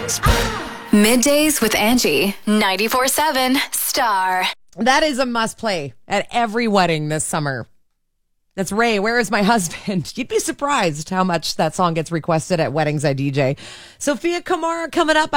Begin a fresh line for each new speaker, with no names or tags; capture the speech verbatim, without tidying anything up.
Middays with Angie, ninety-four seven Star.
That is a must play at every wedding this summer. That's Ray, Where Is My Husband? You'd be surprised how much that song gets requested at weddings I D J. Sophia Kamara coming up.